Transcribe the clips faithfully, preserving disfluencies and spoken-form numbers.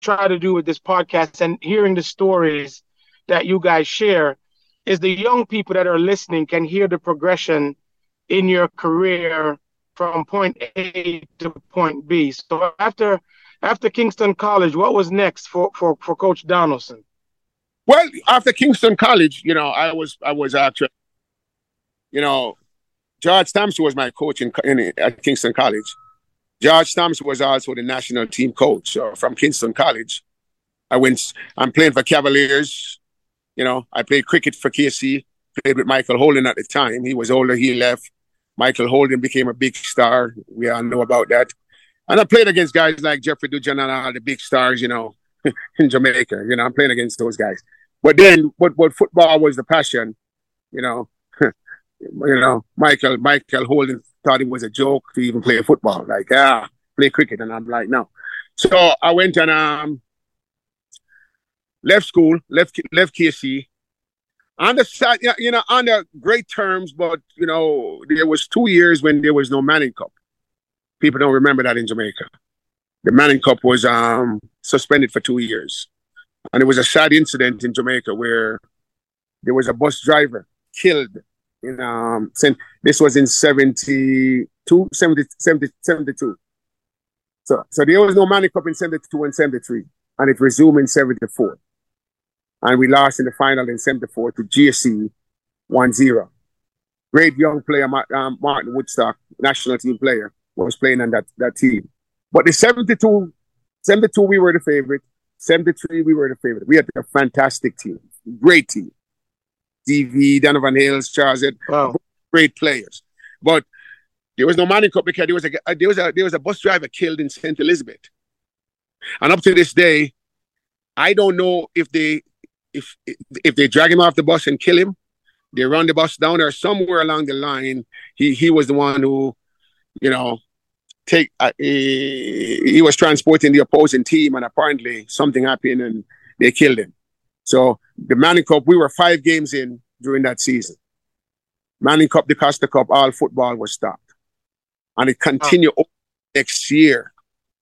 try to do with this podcast and hearing the stories that you guys share is the young people that are listening can hear the progression in your career from point A to point B. So after after Kingston College, what was next for, for, for Coach Donaldson? Well, after Kingston College, you know, I was I was actually, you know, George Thompson was my coach in, in at Kingston College. George Thompson was also the national team coach. So from Kingston College, I went. I'm playing for Cavaliers. You know, I played cricket for K C. Played with Michael Holden at the time. He was older. He left. Michael Holden became a big star. We all know about that. And I played against guys like Jeffrey Dujan and all the big stars, you know, in Jamaica. You know, I'm playing against those guys. But then, what, what football was the passion, you know. you know, Michael Michael Holden thought it was a joke to even play football. Like, ah, play cricket. And I'm like, no. So I went and um, left school, left left K C. On the, you know, on the great terms, but, you know, there was two years when there was no Manning Cup. People don't remember that in Jamaica. The Manning Cup was um, suspended for two years. And it was a sad incident in Jamaica where there was a bus driver killed in, um, this was in seventy-two, seventy, seventy, seventy-two. So, so there was no Manning Cup in seventy-two and seventy-three, and it resumed in seventy-four. And we lost in the final in seventy-four to G S C one zero. Great young player, um, Martin Woodstock, national team player, was playing on that, that team. But the seventy-two, seventy-two, we were the favorite. seventy-three, we were the favorite. We had a fantastic team. Great team. D V, Donovan Hills, Charles Ed, wow. Great players. But there was no Manning Cup because there was a there was a there was a bus driver killed in Saint Elizabeth. And up to this day, I don't know if they if if they drag him off the bus and kill him, they run the bus down, or somewhere along the line, he he was the one who, you know, take uh, he, he was transporting the opposing team, and apparently something happened and they killed him. So the Manning Cup, we were five games in during that season. Manning Cup, the Costa Cup, all football was stopped. And it continued oh. next year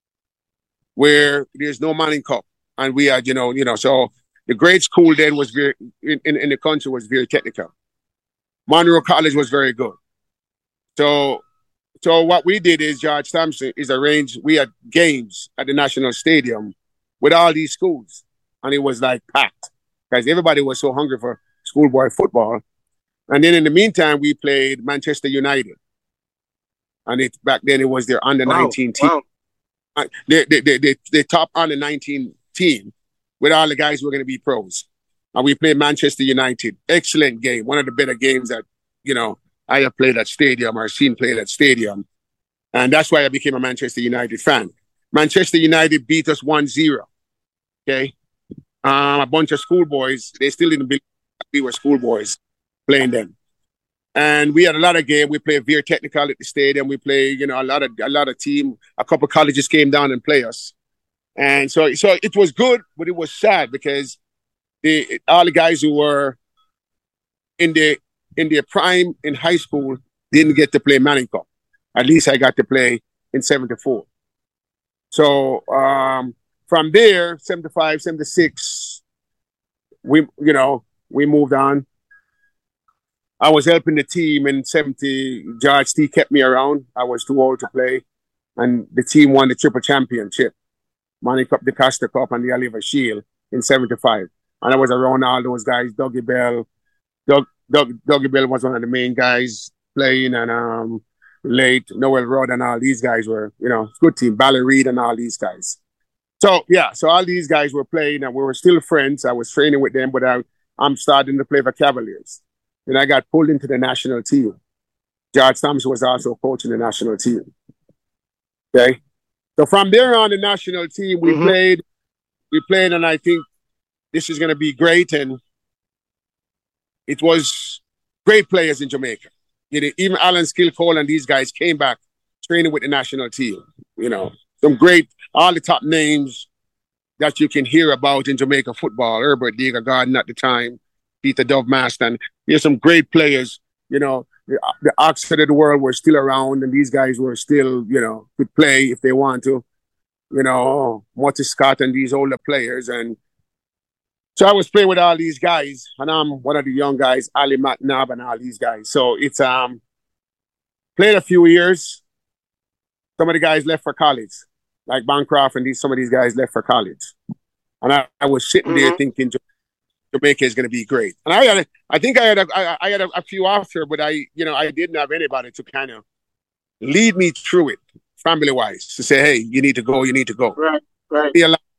where there's no Manning Cup. And we had, you know, you know, so the grade school then was very, in, in, in the country was very technical. Monroe College was very good. So, so what we did is George Thompson is arranged, we had games at the National Stadium with all these schools. And it was like packed because everybody was so hungry for schoolboy football. And then in the meantime, we played Manchester United. And it back then it was their under nineteen wow. team. Wow. They, they, they, they, they top under nineteen team with all the guys who were going to be pros. And we played Manchester United. Excellent game. One of the better games that, you know, I have played at stadium or seen played at stadium. And that's why I became a Manchester United fan. Manchester United beat us one zero. Okay. Um, a bunch of schoolboys. They still didn't believe we were schoolboys playing them. And we had a lot of games. We played Veer Technical at the stadium. We played, you know, a lot of a lot of team. A couple of colleges came down and play us. And so, so it was good, but it was sad because the all the guys who were in their in their prime in high school didn't get to play Manning Cup. At least I got to play in seventy-four. So um, from there, seventy-five, seventy-six, we you know we moved on. I was helping the team in seventy. George T kept me around. I was too old to play, and the team won the triple championship. Manning Cup, the Costa Cup, and the Oliver Shield in seventy-five. And I was around all those guys. Dougie Bell. Doug, Doug, Dougie Bell was one of the main guys playing, and um, late Noel Rudd and all these guys were, you know, good team. Bally Reed and all these guys. So, yeah, so all these guys were playing, and we were still friends. I was training with them, but I, I'm starting to play for Cavaliers. Then I got pulled into the national team. George Thompson was also coaching the national team. Okay? So from there on, the national team, we mm-hmm. played, we played, and I think this is going to be great. And it was great players in Jamaica. You know, even Alan Skillcole and these guys came back training with the national team. You know, some great, all the top names that you can hear about in Jamaica football. Herbert Diego Garden at the time, Peter Dovemaster. There's some great players. You know, the, the Oxford of the world were still around, and these guys were still, you know, could play if they want to. you know, Monty Scott and these older players. And so I was playing with all these guys, and I'm one of the young guys, Ali McNabb and all these guys. So it's um played a few years. Some of the guys left for college, like Bancroft and these some of these guys left for college. And I, I was sitting there Mm-hmm. thinking Jamaica is going to be great. And I had, a, I think I had, a, I, I had a, a few after, but I, you know, I didn't have anybody to kind of lead me through it, family wise, to say, hey, you need to go, you need to go. Right, right.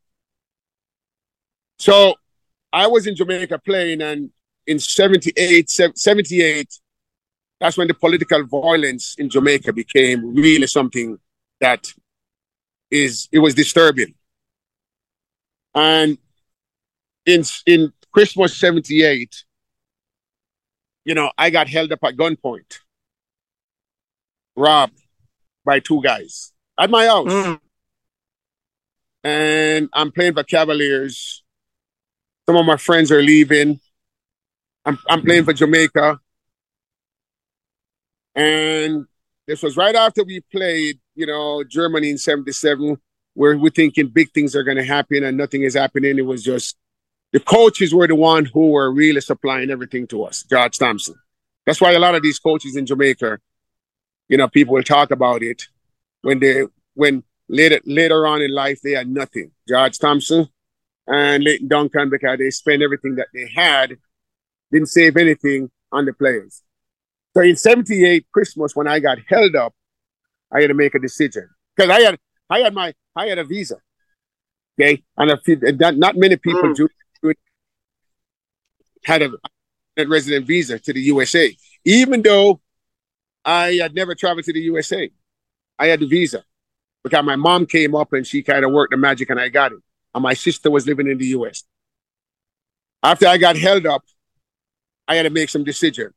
So I was in Jamaica playing, and in seventy-eight, seventy-eight, that's when the political violence in Jamaica became really something that is, it was disturbing. And in, in Christmas seventy-eight, you know, I got held up at gunpoint, robbed by two guys at my house. Mm. And I'm playing for Cavaliers. Some of my friends are leaving. I'm, I'm playing for Jamaica. And this was right after we played, you know, Germany in seventy-seven, where we're thinking big things are going to happen and nothing is happening. It was just, the coaches were the one who were really supplying everything to us, George Thompson. That's why a lot of these coaches in Jamaica, you know, people will talk about it when they, when later, later on in life, they had nothing. George Thompson and Leighton Duncan, because they spent everything that they had, didn't save anything on the players. So in seventy-eight, Christmas, when I got held up, I had to make a decision. Because I had I had my I had a visa. Okay. And a few, not, not many people Mm. do, had a resident visa to the U S A. Even though I had never traveled to the U S A. I had the visa. Because my mom came up and she kind of worked the magic and I got it. And my sister was living in the U S. After I got held up, I had to make some decisions.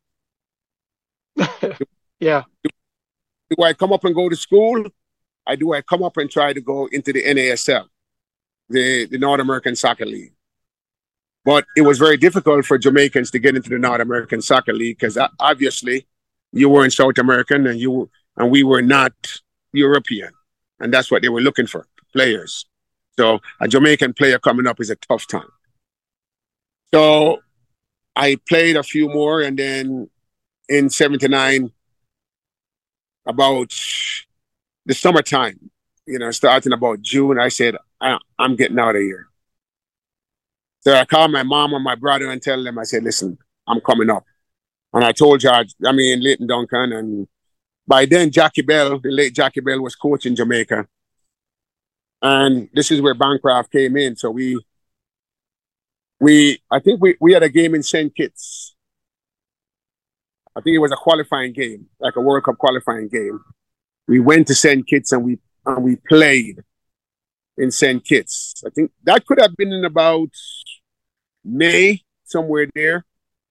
Yeah. Do, do I come up and go to school? I do I come up and try to go into the N A S L, the, the North American Soccer League. But it was very difficult for Jamaicans to get into the North American Soccer League because obviously you were in South American and you and we were not European. And that's what they were looking for, players. So a Jamaican player coming up is a tough time. So I played a few more, and then in seventy-nine, about the summertime, you know, starting about June, I said, I, I'm getting out of here. So I called my mom and my brother and tell them, I said, listen, I'm coming up. And I told George, I mean, Leighton Duncan, and by then, Jackie Bell, the late Jackie Bell, was coaching Jamaica. And this is where Bancroft came in. So we, we, I think we, we had a game in Saint Kitts. I think it was a qualifying game, like a World Cup qualifying game. We went to Saint Kitts and we, and we played in Saint Kitts. I think that could have been in about May, somewhere there.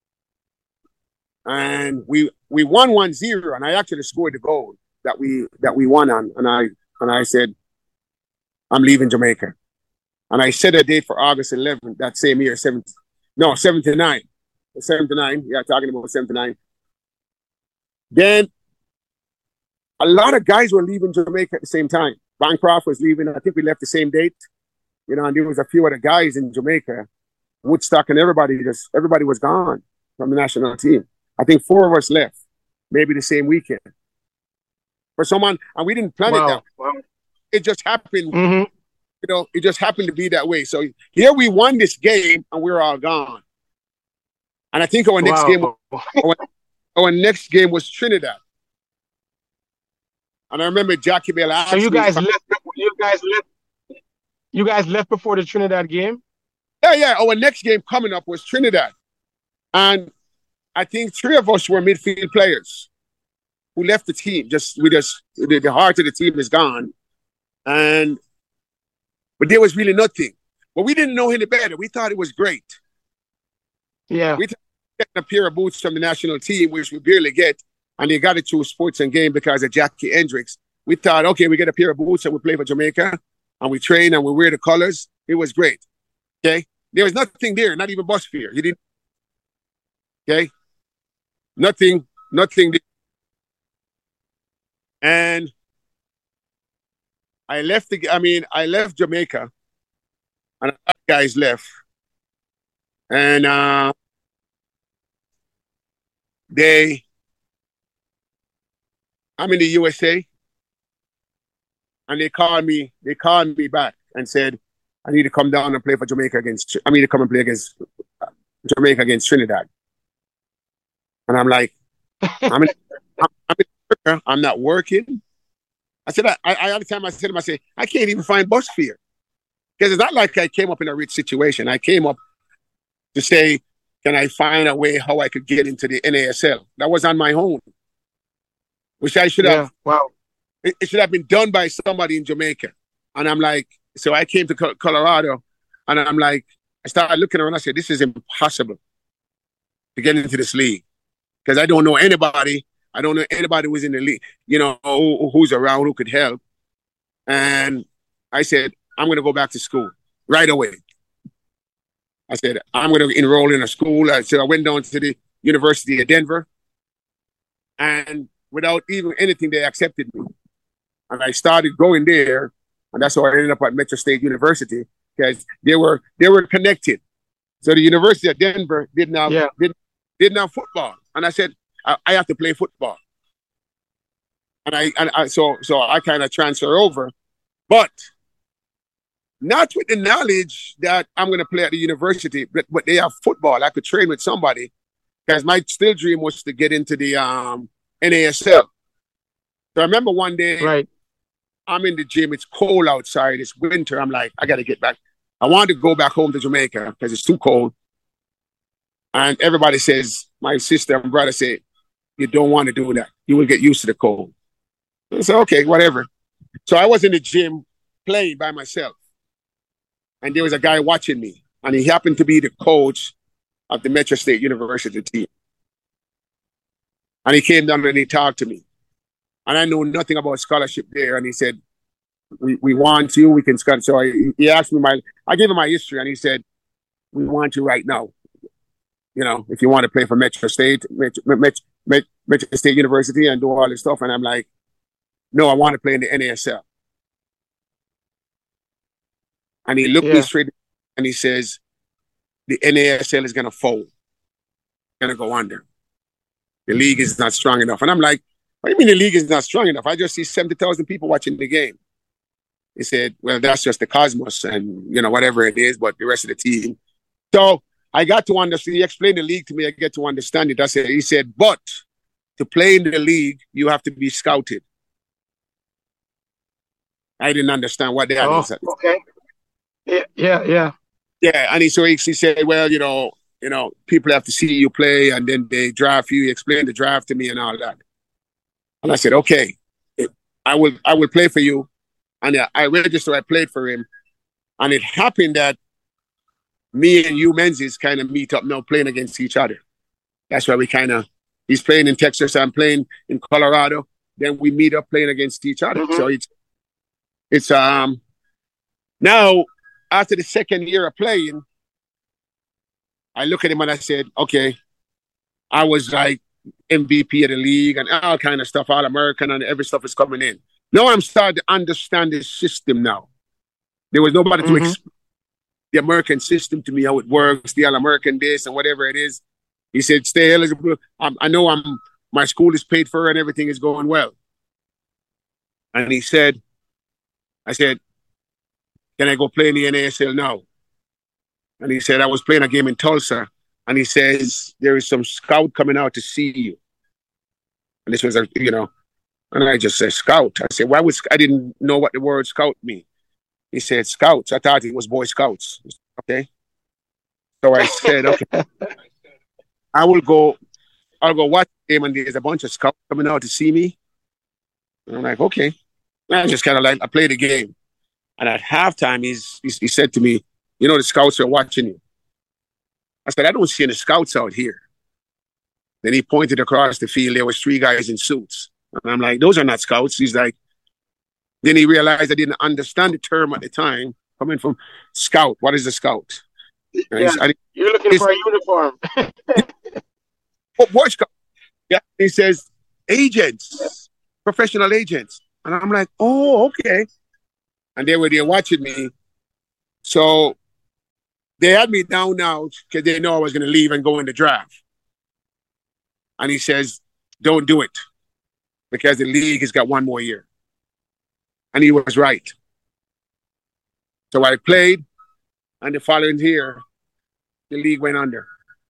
And we, we won one zero, and I actually scored the goal that we, that we won on. And I, and I said, I'm leaving Jamaica. And I set a date for August eleventh, that same year, seventy, no, seventy-nine. seventy-nine, yeah, talking about seventy-nine. Then a lot of guys were leaving Jamaica at the same time. Bancroft was leaving. I think we left the same date. You know, and there was a few other guys in Jamaica, Woodstock, and everybody just, everybody was gone from the national team. I think four of us left, maybe the same weekend. For someone, and we didn't plan Wow. it that way. Wow. It just happened, Mm-hmm. you know, it just happened to be that way. So here we won this game and we're all gone. And I think our next Wow. game, our, our next game was Trinidad. And I remember Jackie Bell asked So you me guys if I- left. You guys left. You guys left before the Trinidad game. yeah, yeah, our next game coming up was Trinidad. And I think three of us were midfield players who left the team. Just we just the, the heart of the team is gone. And but there was really nothing. But we didn't know any better. We thought it was great. Yeah. We getting a pair of boots from the national team, which we barely get, and they got it through Sports and Game because of Jackie Hendricks. We thought, okay, we get a pair of boots and we play for Jamaica, and we train and we wear the colors. It was great. Okay, there was nothing there, not even bus fare. You didn't. Okay, nothing, nothing. There. And I left the. I mean, I left Jamaica, and other guys left, and uh, they. I'm in the U S A, and they called me. They called me back and said, "I need to come down and play for Jamaica against. I need to come and play against Jamaica against Trinidad." And I'm like, "I'm in, I'm, I'm, in, I'm not working." I said, I, I, at the time I said to him, I said, I can't even find bus fare. Because it's not like I came up in a rich situation. I came up to say, can I find a way how I could get into the N A S L? That was on my own. Which I should have, yeah, wow. It, it should have been done by somebody in Jamaica. And I'm like, so I came to Colorado, and I'm like, I started looking around, I said, this is impossible to get into this league. Because I don't know anybody. I don't know anybody who's in the league, you know, who, who's around, who could help. And I said, I'm going to go back to school right away. I said, I'm going to enroll in a school. I said, I went down to the University of Denver. And without even anything, they accepted me. And I started going there. And that's how I ended up at Metro State University, because they were they were connected. So the University of Denver didn't have, yeah. didn't, didn't have football. And I said, I, I have to play football. And I, and I so so I kind of transfer over, but not with the knowledge that I'm going to play at the university, but, but they have football. I could train with somebody, because my still dream was to get into the um, N A S L. So I remember one day, right. I'm in the gym. It's cold outside. It's winter. I'm like, I got to get back. I wanted to go back home to Jamaica because it's too cold. And everybody says, my sister and brother say, you don't want to do that. You will get used to the cold. I said, okay, whatever. So I was in the gym playing by myself. And there was a guy watching me. And he happened to be the coach of the Metro State University team. And he came down and he talked to me. And I know nothing about scholarship there. And he said, we, we want you. We can scholarship. So I, he asked me my, I gave him my history. And he said, we want you right now. You know, if you want to play for Metro State, Metro, Metro, Metro State University and do all this stuff. And I'm like, no, I want to play in the N A S L. And he looked yeah. me straight and he says, the N A S L is going to fold. Going to go under. The league is not strong enough. And I'm like, what do you mean the league is not strong enough? I just see seventy thousand people watching the game. He said, well, that's just the Cosmos and, you know, whatever it is, but the rest of the team. So I got to understand. He explained the league to me. I get to understand it. I said, he said, but to play in the league, you have to be scouted. I didn't understand what that oh, is. Okay. Yeah, yeah, yeah. Yeah, and he so he, he said, well, you know, you know, people have to see you play, and then they draft you. He explained the draft to me and all that. And I said, okay, I will, I will play for you. And I registered. I played for him, and it happened that me and you Menzies kind of meet up now, playing against each other. That's why we kind of. He's playing in Texas. I'm playing in Colorado. Then we meet up playing against each other. Mm-hmm. So it's, it's um, now. After the second year of playing, I look at him and I said, okay, I was like M V P of the league and all kind of stuff, all American, and every stuff is coming in. Now I'm starting to understand the system now. There was nobody mm-hmm. to explain the American system to me, how it works, the all American this and whatever it is. He said, stay eligible. I'm, I know I'm my school is paid for and everything is going well. And he said, I said, can I go play in the N A S L now? And he said, I was playing a game in Tulsa. And he says, there is some scout coming out to see you. And this was, a, you know, and I just said, scout. I said, why would, I didn't know what the word scout mean. He said, scouts. I thought it was Boy Scouts. Okay. So I said, okay, I will go, I'll go watch the game and there's a bunch of scouts coming out to see me. And I'm like, okay. And I just kind of like, I played the game. And at halftime, he's, he's, he said to me, you know, the scouts are watching you. I said, I don't see any scouts out here. Then he pointed across the field. There was three guys in suits. And I'm like, those are not scouts. He's like, then he realized I didn't understand the term at the time, coming from scout. What is a scout? Yeah, I, you're looking for a uniform. Oh, Boy Scout. Yeah, he says, agents, professional agents. And I'm like, oh, okay. and they were there watching me. So they had me down now because they know I was going to leave and go in the draft. And he says, don't do it because the league has got one more year. And he was right. So I played, and the following year, the league went under.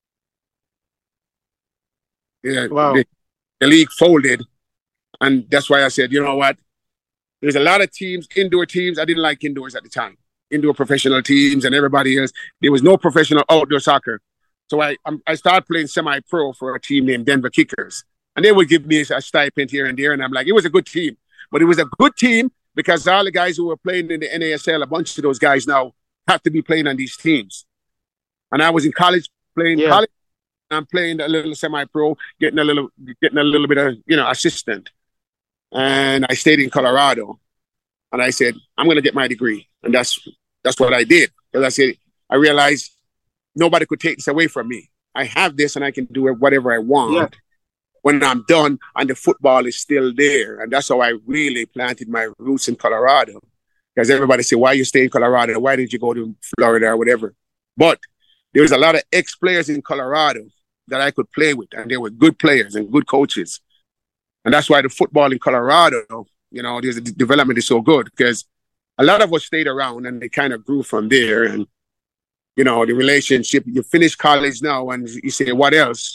Yeah, Wow. the, the league folded. And that's why I said, you know what? There's a lot of teams, indoor teams. I didn't like indoors at the time. Indoor professional teams and everybody else. There was no professional outdoor soccer. So I I started playing semi-pro for a team named Denver Kickers. And they would give me a stipend here and there. And I'm like, it was a good team. But it was a good team because all the guys who were playing in the N A S L, a bunch of those guys now have to be playing on these teams. And I was in college playing yeah. college. I'm playing a little semi-pro, getting a little getting a little bit of, you know, assistant. And I stayed in Colorado. And I said, I'm going to get my degree. And that's that's what I did. Because I said, I realized nobody could take this away from me. I have this and I can do whatever I want yeah. when I'm done and the football is still there. And that's how I really planted my roots in Colorado. Because everybody said, why you stay in Colorado? Why didn't you go to Florida or whatever? But there was a lot of ex-players in Colorado that I could play with. And they were good players and good coaches. And that's why the football in Colorado, you know, the development is so good because a lot of us stayed around and they kind of grew from there. And, you know, the relationship, you finish college now and you say, what else?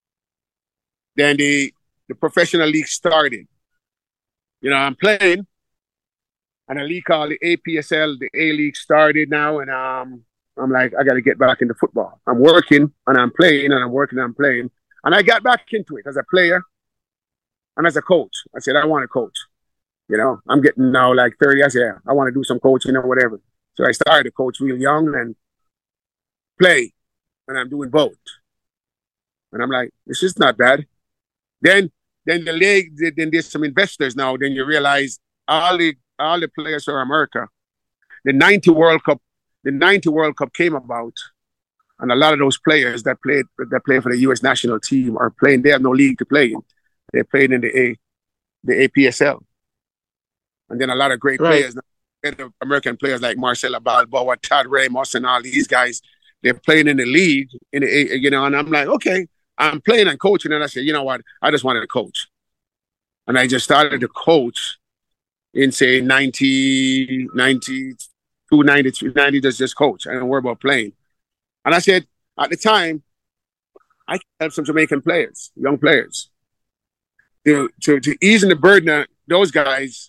Then the, the professional league started. You know, I'm playing and a league called the A P S L, the A-League started now. And um, I'm like, I got to get back into football. I'm working and I'm playing and I'm working and I'm playing. And I got back into it as a player and as a coach. I said, I want to coach. You know, I'm getting now like thirty. I said, yeah, I want to do some coaching or whatever. So I started to coach real young and play. And I'm doing both. And I'm like, this is not bad. Then then the league, then there's some investors now. Then you realize all the all the players from America, the ninety World Cup, the ninety World Cup came about. And a lot of those players that played that play for the U S national team are playing. They have no league to play in. They played in the A the A P S L. And then a lot of great right. players, American players like Marcelo Balboa, Todd Ramos, and all these guys, they're playing in the league, in the, you know, and I'm like, okay, I'm playing and coaching. And I said, you know what? I just wanted to coach. And I just started to coach in, say, ninety, ninety-two, ninety-three, ninety, just, just coach. I don't worry about playing. And I said, at the time, I can help some Jamaican players, young players, to, to, to ease the burden of those guys.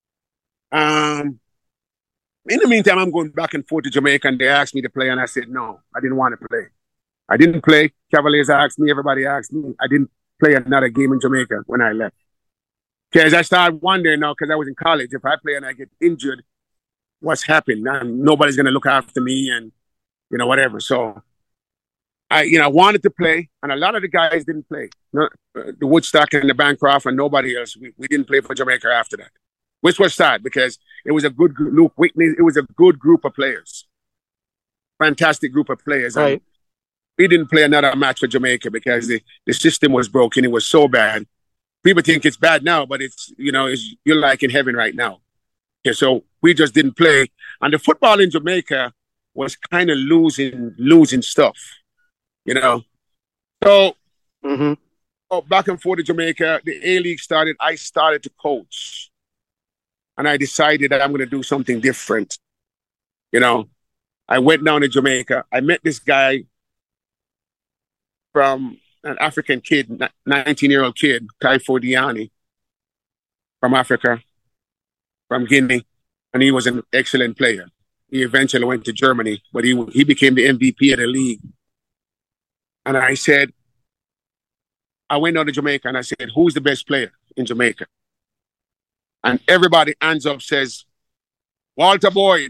Um, in the meantime, I'm going back and forth to Jamaica, and they asked me to play, and I said, no, I didn't want to play. I didn't play. Cavaliers asked me, everybody asked me. I didn't play another game in Jamaica when I left. Because I started wondering now, because I was in college, if I play and I get injured, what's happened? Now, nobody's going to look after me and, you know, whatever. So I, you know, wanted to play, and a lot of the guys didn't play. No, uh, the Woodstock and the Bancroft and nobody else. We, we didn't play for Jamaica after that. Which was sad because it was a good group. Luke Whitney, it was a good group of players. Fantastic group of players. Right. And we didn't play another match for Jamaica because the, the system was broken. It was so bad. People think it's bad now, but it's, you know, it's, you're like in heaven right now. Okay, so we just didn't play. And the football in Jamaica was kind of losing, losing stuff, you know. So, mm-hmm. oh, back and forth to Jamaica, the A-League started. I started to coach. And I decided that I'm going to do something different. You know, I went down to Jamaica. I met this guy from an African kid, nineteen-year-old kid, Taifo Diani, from Africa, from Guinea. And he was an excellent player. He eventually went to Germany, but he, he became the M V P of the league. And I said, I went down to Jamaica and I said, who's the best player in Jamaica? And everybody hands up says, Walter Boyd.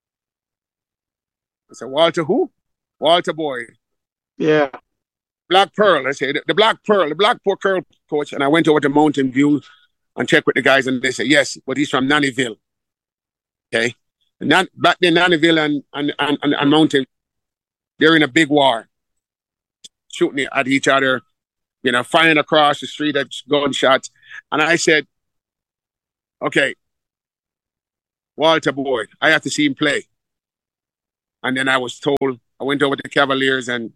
I said, Walter who? Walter Boyd. Yeah. Black Pearl. I said, the Black Pearl, the Black Pearl coach. And I went over to Mountain View and checked with the guys and they said, yes, but he's from Nannyville. Okay. And that, back then, Nannyville and, and, and, and Mountain, they're in a big war. Shooting at each other, you know, firing across the street at gunshots. And I said, okay, Walter Boyd. I had to see him play. And then I was told, I went over to the Cavaliers and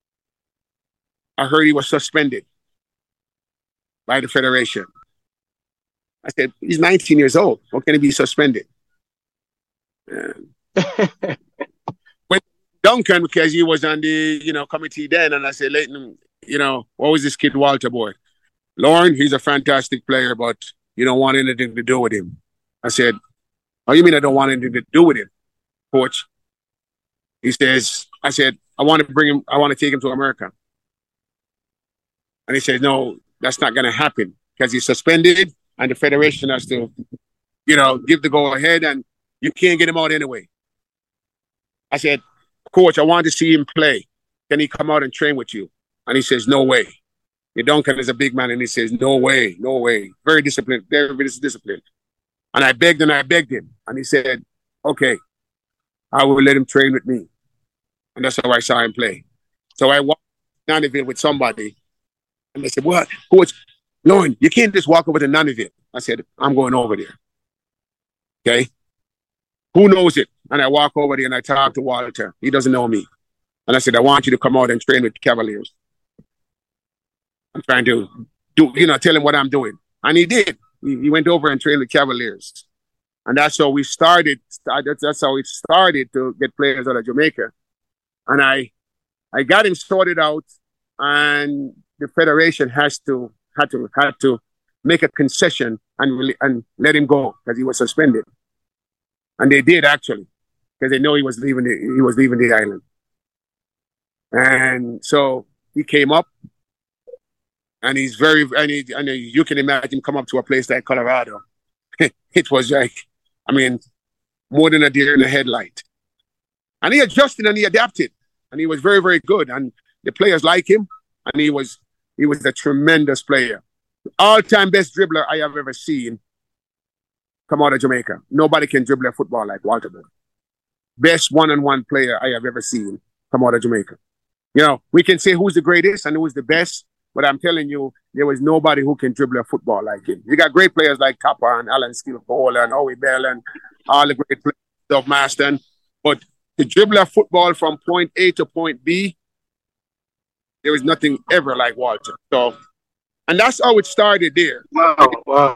I heard he was suspended by the Federation. I said, he's nineteen years old. How can he be suspended? And when Duncan, because he was on the, you know, committee then, and I said, Leighton, you know, what was this kid Walter Boyd? Lauren, he's a fantastic player, but you don't want anything to do with him. I said, oh, you mean I don't want anything to do with him, coach? He says, I said, I want to bring him, I want to take him to America. And he said, no, that's not going to happen because he's suspended and the Federation has to, you know, give the go ahead and you can't get him out anyway. I said, coach, I want to see him play. Can he come out and train with you? And he says, no way. Duncan is a big man and he says, no way, no way. Very disciplined, very, very disciplined. And I begged and I begged him. And he said, okay, I will let him train with me. And that's how I saw him play. So I walked to Nannyville with somebody. And they said, what? Coach, Lauren, you can't just walk over to Nannyville. I said, I'm going over there. Okay? Who knows it? And I walk over there and I talk to Walter. He doesn't know me. And I said, I want you to come out and train with Cavaliers. I'm trying to do, you know, tell him what I'm doing. And he did. He, he went over and trained with Cavaliers. And that's how we started. That's how it started to get players out of Jamaica. And I I got him sorted out, and the Federation has to had to had to make a concession and really, and let him go because he was suspended. And they did actually, because they know he was leaving the he was leaving the island. And so he came up, and he's very and, he, and you can imagine come up to a place like Colorado. It was like, I mean, more than a deer in the headlight. And he adjusted and he adapted. And he was very, very good. And the players like him. And he was he was a tremendous player. All-time best dribbler I have ever seen come out of Jamaica. Nobody can dribble a football like Walter Boyd. Best one-on-one player I have ever seen come out of Jamaica. You know, we can say who's the greatest and who's the best, but I'm telling you, there was nobody who can dribble a football like him. You got great players like Kappa and Alan Skillful and Howie Bell and all the great players of Maston, but to dribble a football from point A to point B, there was nothing ever like Walter. So, and that's how it started there. Wow, wow.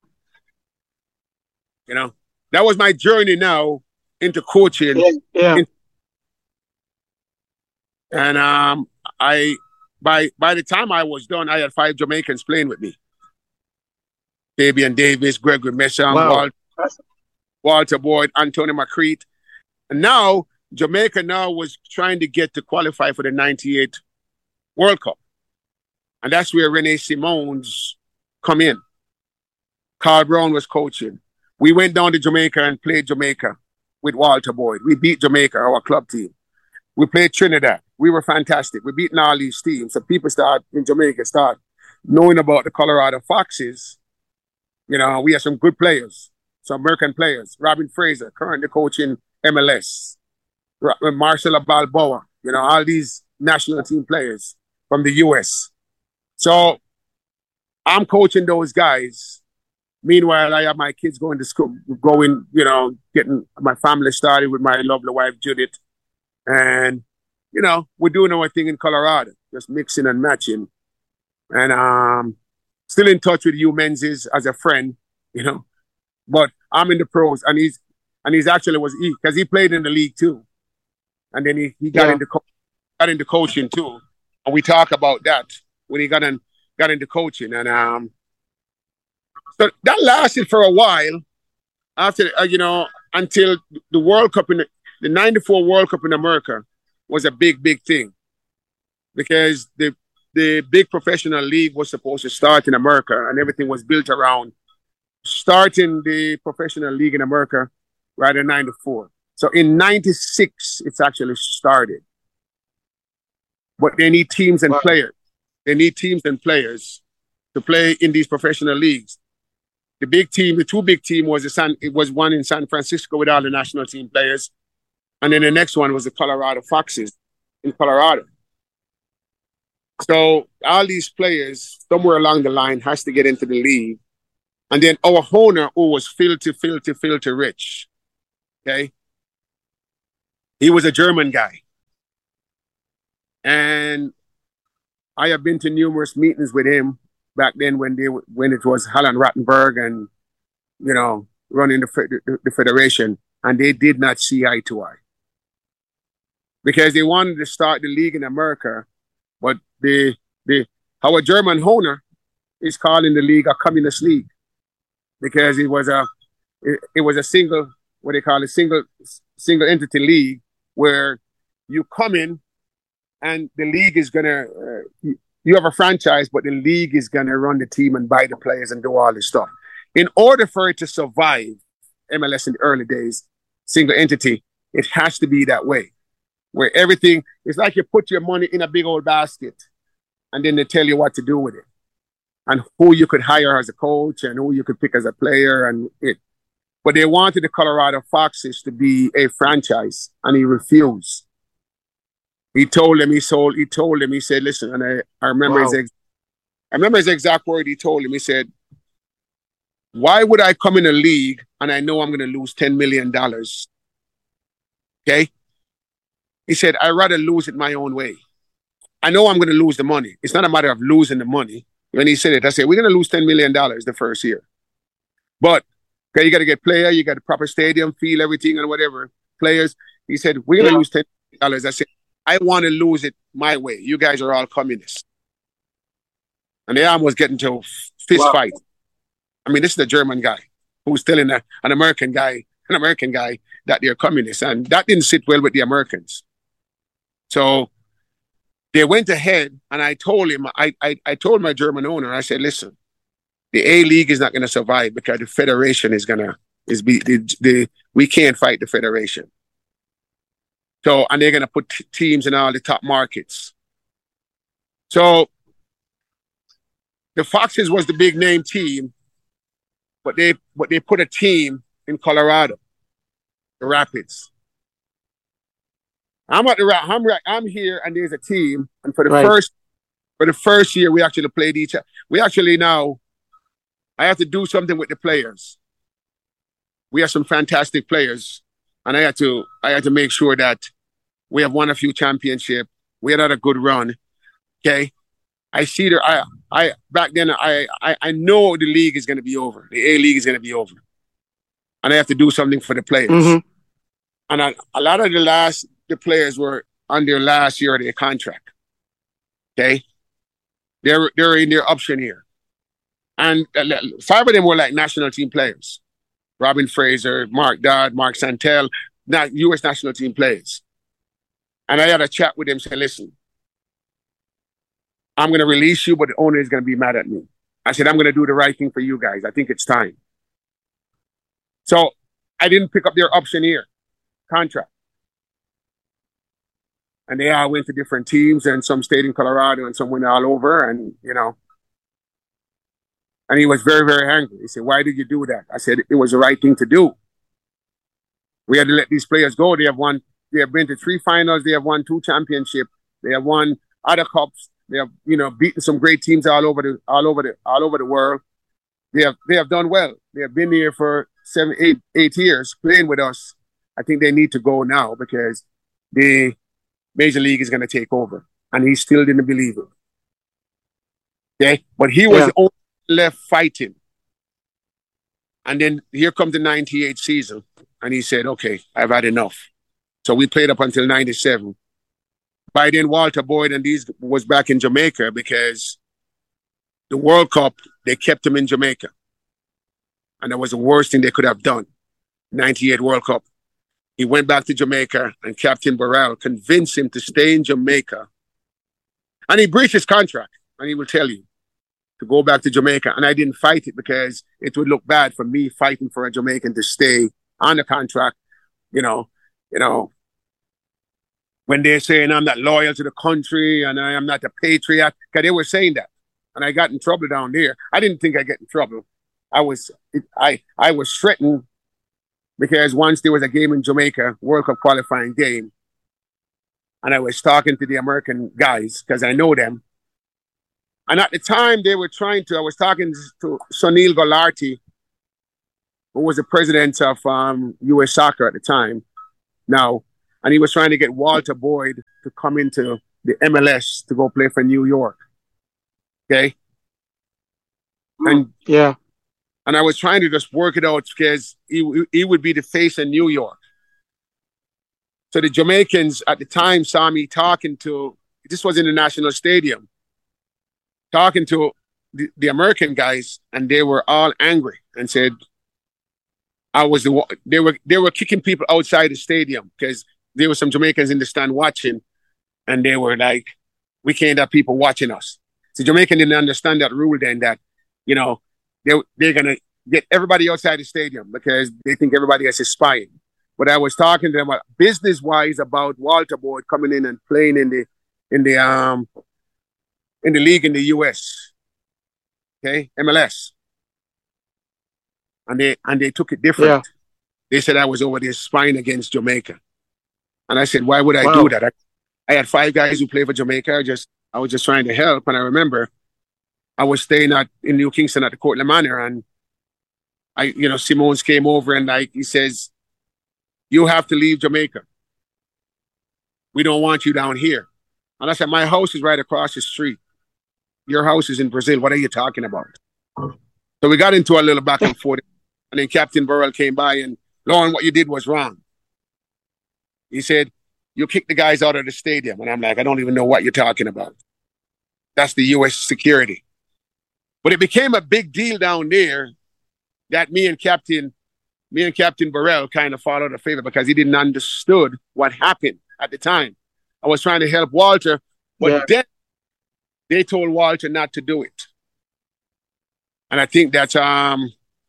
You know, that was my journey now into coaching. Yeah. yeah. In, and um, I, by by the time I was done, I had five Jamaicans playing with me. Fabian Davis, Gregory Mesham, wow. Walter, Walter Boyd, Anthony McCreet. And now, Jamaica now was trying to get to qualify for the ninety-eight World Cup. And that's where Rene Simons come in. Carl Brown was coaching. We went down to Jamaica and played Jamaica with Walter Boyd. We beat Jamaica, our club team. We played Trinidad. We were fantastic. We beat all these teams. So people start in Jamaica start knowing about the Colorado Foxes. You know, we have some good players, some American players. Robin Fraser, currently coaching M L S. Marcelo Balboa, you know, all these national team players from the U S. So I'm coaching those guys. Meanwhile, I have my kids going to school, going, you know, getting my family started with my lovely wife, Judith. And, you know, we're doing our thing in Colorado, just mixing and matching. And um, still in touch with Hugh Menzies as a friend, you know. But I'm in the pros, and he's and he's actually was he because he played in the league too. And then he, he got yeah. into co- got into coaching too. And we talk about that when he got in, got into coaching. And um so that lasted for a while after uh, you know, until the World Cup in the, the ninety-four World Cup in America was a big, big thing. Because the the big professional league was supposed to start in America, and everything was built around starting the professional league in America right in ninety-four. So in ninety-six, it's actually started. But they need teams and wow. players. They need teams and players to play in these professional leagues. The big team, the two big team was the San, it was one in San Francisco with all the national team players. And then the next one was the Colorado Foxes in Colorado. So all these players, somewhere along the line, has to get into the league. And then our owner, who was filthy, filthy, filthy rich, Okay. He was a German guy. And I have been to numerous meetings with him back then when they when it was Alan Rattenberg and, you know, running the, the, the federation. And they did not see eye to eye. Because they wanted to start the league in America, but the the our German owner is calling the league a communist league because it was a it, it was a single what they call a single single entity league where you come in and the league is gonna uh, you have a franchise, but the league is gonna run the team and buy the players and do all this stuff. In order for it to survive, M L S in the early days, single entity, it has to be that way. Where everything, it's like you put your money in a big old basket and then they tell you what to do with it and who you could hire as a coach and who you could pick as a player and it. But they wanted the Colorado Foxes to be a franchise and he refused. He told them, he sold, he told them, he said, listen, and I, I remember wow. his ex- I remember his exact word he told him. He said, why would I come in a league and I know I'm going to lose ten million dollars? Okay? He said, I'd rather lose it my own way. I know I'm going to lose the money. It's not a matter of losing the money. When he said it, I said, we're going to lose ten million dollars the first year. But, okay, you got to get player, you got a proper stadium, feel everything and whatever. Players, he said, we're going to yeah. lose ten million dollars. I said, I want to lose it my way. You guys are all communists. And they almost get into a fist wow. fight. I mean, this is a German guy who's telling a, an American guy, an American guy that they're communists. And that didn't sit well with the Americans. So they went ahead and I told him, I, I, I told my German owner, I said, listen, the A-League is not going to survive because the federation is going to, is be the, the, we can't fight the federation. So, and they're going to put t- teams in all the top markets. So the Foxes was the big name team, but they, but they put a team in Colorado, the Rapids. I'm at the I'm I'm here, and there's a team. And for the right. first for the first year, we actually played each other. We actually now, I have to do something with the players. We have some fantastic players, and I had to I had to make sure that we have won a few championships. We had had a good run. Okay, I see there. I I back then I I, I know the league is going to be over. The A League is going to be over, and I have to do something for the players. Mm-hmm. And I, a lot of the last. The players were on their last year of their contract. Okay? They're they're in their option year. And five of them were like national team players. Robin Fraser, Mark Dodd, Mark Santel, not U S national team players. And I had a chat with them, say, listen, I'm going to release you, but the owner is going to be mad at me. I said, I'm going to do the right thing for you guys. I think it's time. So I didn't pick up their option year contract. And they all went to different teams, and some stayed in Colorado and some went all over. And, you know, and he was very, very angry. He said, why did you do that? I said, it was the right thing to do. We had to let these players go. They have won, they have been to three finals. They have won two championships. They have won other cups. They have, you know, beaten some great teams all over the, all over the, all over the world. They have, they have done well. They have been here for seven, eight, eight years playing with us. I think they need to go now because the Major League is going to take over. And he still didn't believe it. Okay? But he was yeah. the only left fighting. And then here comes the ninety-eight season. And he said, okay, I've had enough. So we played up until ninety-seven. By then, Walter Boyd and these was back in Jamaica because the World Cup, they kept him in Jamaica. And that was the worst thing they could have done. ninety-eight World Cup. He went back to Jamaica and Captain Burrell convinced him to stay in Jamaica. And he breached his contract. And he will tell you to go back to Jamaica. And I didn't fight it because it would look bad for me fighting for a Jamaican to stay on the contract. You know, you know, when they're saying I'm not loyal to the country and I am not a patriot, because they were saying that. And I got in trouble down there. I didn't think I'd get in trouble. I was, I, I was threatened because once there was a game in Jamaica, World Cup qualifying game, and I was talking to the American guys because I know them. And at the time they were trying to, I was talking to Sunil Gulati, who was the president of um, U S Soccer at the time now, and he was trying to get Walter Boyd to come into the M L S to go play for New York. Okay? And yeah, and I was trying to just work it out because he, he would be the face of New York. So the Jamaicans at the time saw me talking to, this was in the National Stadium, talking to the, the American guys, and they were all angry and said, I was the they were they were kicking people outside the stadium because there were some Jamaicans in the stand watching, and they were like, we can't have people watching us. So Jamaican didn't understand that rule then, that, you know, they, they're going to get everybody outside the stadium because they think everybody else is spying. But I was talking to them about business-wise about Walter Boyd coming in and playing in the in the um in the league in the U S, okay, M L S, and they and they took it different. yeah. They said I was over there spying against Jamaica, and I said, why would I Wow. do that? I, I had five guys who play for Jamaica. I just I was just trying to help, and I remember I was staying at in New Kingston at the Courtland Manor, and I, you know, Simone's came over and like he says, you have to leave Jamaica. We don't want you down here. And I said, my house is right across the street. Your house is in Brazil. What are you talking about? So we got into a little back and forth. And then Captain Burrell came by and, Lauren, what you did was wrong. He said, you kicked the guys out of the stadium. And I'm like, I don't even know what you're talking about. That's the U S security. But it became a big deal down there that me and Captain Me and Captain Burrell kind of followed a favor because he didn't understood what happened at the time. I was trying to help Walter, but Yeah. then they told Walter not to do it. And I think that um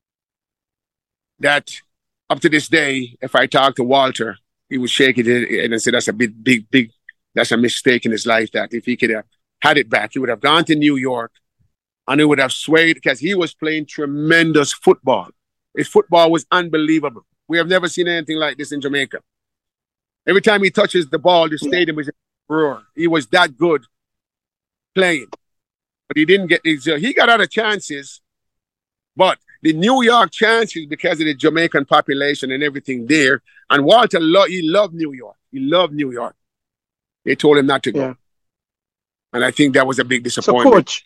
that up to this day, if I talk to Walter, he would shake it and say that's a big, big, big, that's a mistake in his life. That if he could have had it back, he would have gone to New York and he would have swayed because he was playing tremendous football. His football was unbelievable. We have never seen anything like this in Jamaica. Every time he touches the ball, the stadium was a roar. He was that good playing. But he didn't get these. Uh, he got other chances. But the New York chances, because of the Jamaican population and everything there, and Walter, lo- he loved New York. He loved New York. They told him not to go. Yeah. And I think that was a big So, disappointment. Coach,